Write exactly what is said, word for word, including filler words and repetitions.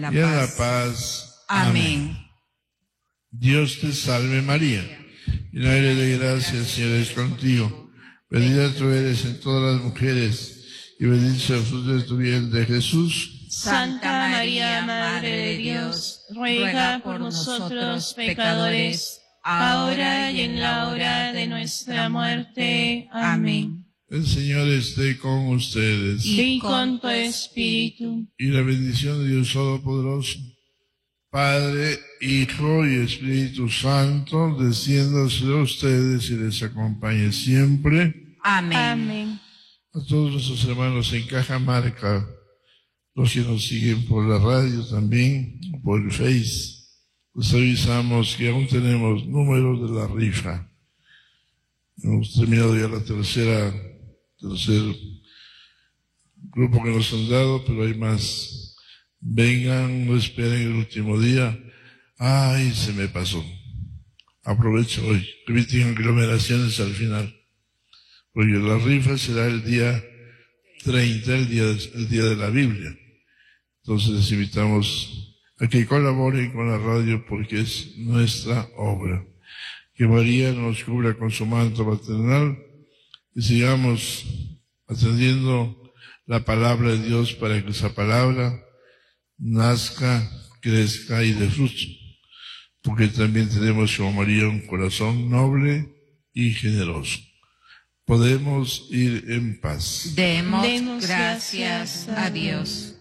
la y en la paz. paz. Amén. Dios te salve María, llena eres de gracia, el Señor es contigo. Bendita tú eres en todas las mujeres, y bendito es el fruto de tu vientre, Jesús. Santa María, Madre de Dios, ruega por nosotros pecadores, ahora y en la hora de nuestra muerte. Amén. El Señor esté con ustedes. Y con tu espíritu. Y la bendición de Dios Todopoderoso, Padre, Hijo y Espíritu Santo, descienda sobre ustedes y les acompañe siempre. Amén. Amén. A todos nuestros hermanos en Cajamarca, los que nos siguen por la radio también, por el Face, les avisamos que aún tenemos números de la rifa. Hemos terminado ya la tercera, tercer grupo que nos han dado, pero hay más. Vengan, no esperen el último día. Ay, se me pasó. Aprovecho hoy. Eviten aglomeraciones al final. Porque la rifa será el día treinta, el día, el día de la Biblia. Entonces les invitamos a que colaboren con la radio porque es nuestra obra. Que María nos cubra con su manto paternal y sigamos atendiendo la palabra de Dios para que esa palabra nazca, crezca y dé fruto. Porque también tenemos como María un corazón noble y generoso. Podemos ir en paz. Demos, Demos gracias gracias a a Dios.